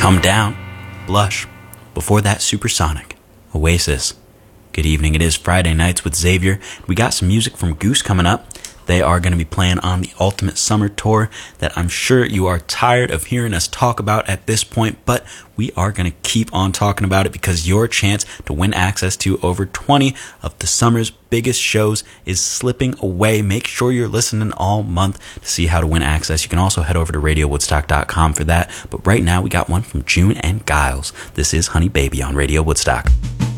Come Down, Blush. Before that, Supersonic, Oasis. Good evening, it is Friday Nights with Xavier. We got some music from Goose coming up. They are going to be playing on the Ultimate Summer Tour that I'm sure you are tired of hearing us talk about at this point, but we are going to keep on talking about it because your chance to win access to over 20 of the summer's biggest shows is slipping away. Make sure you're listening all month to see how to win access. You can also head over to RadioWoodstock.com for that, but right now we got one from June and Giles. This is Honey Baby on Radio Woodstock.